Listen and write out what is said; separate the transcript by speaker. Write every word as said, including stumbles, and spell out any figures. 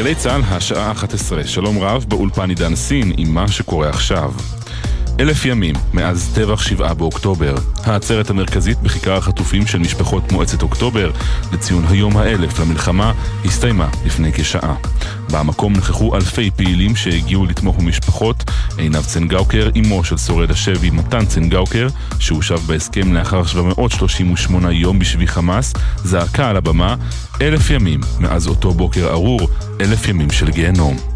Speaker 1: גלי צהל, השעה אחת עשרה. שלום רב, באולפן עידן סין עם מה שקורה עכשיו. אלף ימים מאז טבח שבעה באוקטובר. העצרת המרכזית בכיכר החטופים של משפחות מועצת אוקטובר לציון היום האלף למלחמה הסתיימה לפני כשעה. במקום נכחו אלפי פעילים שהגיעו לתמוך במשפחות. עינב צנגאוקר, אמו של שורד השבי מתן צנגאוקר, שהושב בהסכם לאחר שבע מאות שלושים ושמונה יום בשבי חמאס, זעקה על הבמה: אלף ימים מאז אותו בוקר ארור, אלף ימים של גיהנום.